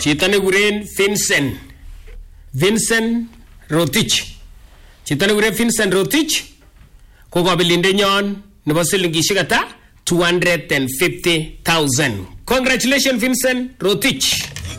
Chito nekikuren Vincent Rotich. Chito nekikuren Vincent Rotich ko kabelindenyon nebo silingishek ata 250,000. Congratulations Vincent Rotich.